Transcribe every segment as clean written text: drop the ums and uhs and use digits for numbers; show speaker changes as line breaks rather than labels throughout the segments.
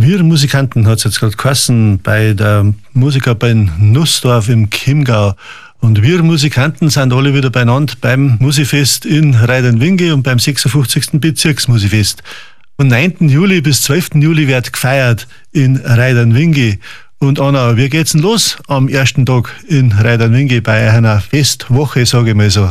Wir Musikanten hat es jetzt gerade geheißen bei der Musikerband Nussdorf im Chiemgau. Und wir Musikanten sind alle wieder beieinander beim Musifest in Reidernwingi und beim 56. Bezirksmusifest. Von 9. Juli bis 12. Juli wird gefeiert in Reidernwingi. Und Anna, wie geht's denn los am ersten Tag in Reidernwingi bei einer Festwoche, sage ich mal so?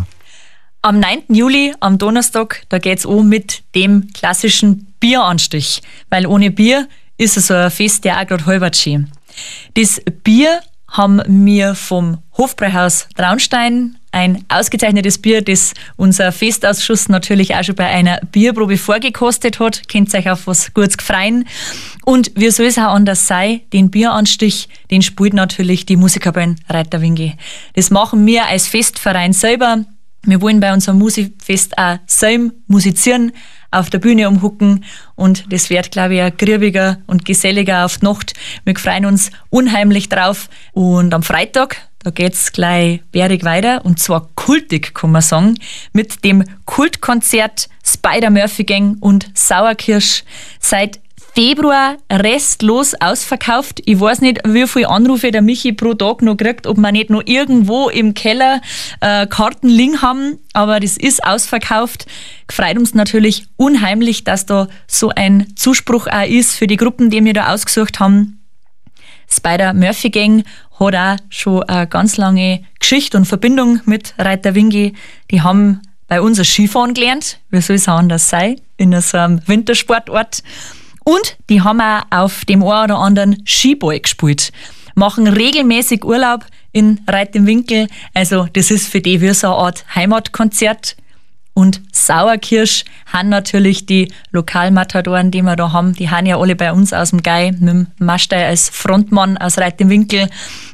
Am 9. Juli, am Donnerstag, da geht's an mit dem klassischen Bieranstich. Weil ohne Bier ist es so ein Fest, der auch gerade halbert schön. Das Bier haben wir vom Hofbräuhaus Traunstein, ein ausgezeichnetes Bier, das unser Festausschuss natürlich auch schon bei einer Bierprobe vorgekostet hat. Könnt euch auf was Gutes freuen. Und wie soll es auch anders sein, den Bieranstich, den spielt natürlich die Musikerband Reidernwingi. Das machen wir als Festverein selber. Wir wollen bei unserem Musikfest auch selber musizieren, auf der Bühne umhucken und das wird, glaube ich, ein griebiger und geselliger auf die Nacht. Wir freuen uns unheimlich drauf und am Freitag, da geht's gleich bärig weiter und zwar kultig, kann man sagen, mit dem Kultkonzert Spider-Murphy Gang und Sauerkirsch. Seit Februar restlos ausverkauft. Ich weiß nicht, wie viele Anrufe der Michi pro Tag noch kriegt, ob wir nicht noch irgendwo im Keller Karten liegen haben, aber das ist ausverkauft. Freut uns natürlich unheimlich, dass da so ein Zuspruch auch ist für die Gruppen, die wir da ausgesucht haben. Spider-Murphy Gang hat auch schon eine ganz lange Geschichte und Verbindung mit Reidernwingi. Die haben bei uns Skifahren gelernt, wie soll es anders sein, in so einem Wintersportort. Und die haben auch auf dem einen oder anderen Skiball gespielt. Machen regelmäßig Urlaub in Reidernwingi. Also das ist für die wie so eine Art Heimatkonzert. Und Sauerkirsch haben natürlich die Lokalmatadoren, die wir da haben. Die haben ja alle bei uns aus dem Gai, mit dem Maschtai als Frontmann aus Reidernwingi.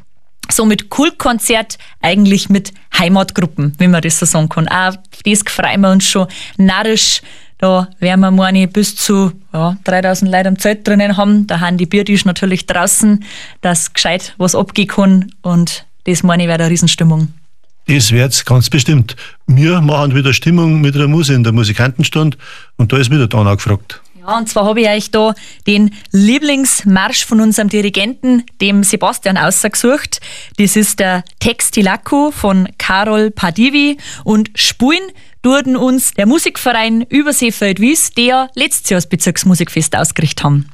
So mit Kultkonzert, eigentlich mit Heimatgruppen, wenn man das so sagen kann. Auch das freuen wir uns schon narrisch. Da werden wir morgen bis zu 3000 Leute am Zelt drinnen haben. Da haben die Biertisch natürlich draußen, dass gescheit was abgehen kann. Und das meine ich wäre eine Riesenstimmung.
Das wird's ganz bestimmt. Wir machen wieder Stimmung mit der Musik in der Musikantenstund und da ist wieder dann angefragt.
Ja, und zwar habe ich euch da den Lieblingsmarsch von unserem Dirigenten, dem Sebastian, ausgesucht. Das ist der Textilaco von Karol Padivi und spielen durften uns der Musikverein Überseefeld-Wies, der letztes Jahr das Bezirksmusikfest ausgerichtet haben.